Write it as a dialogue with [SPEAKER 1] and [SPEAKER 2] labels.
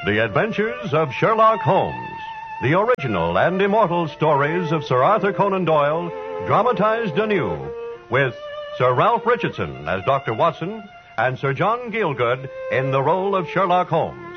[SPEAKER 1] The Adventures of Sherlock Holmes. The original and immortal stories of Sir Arthur Conan Doyle, dramatized anew, with Sir Ralph Richardson as Dr. Watson and Sir John Gielgud in the role of Sherlock Holmes.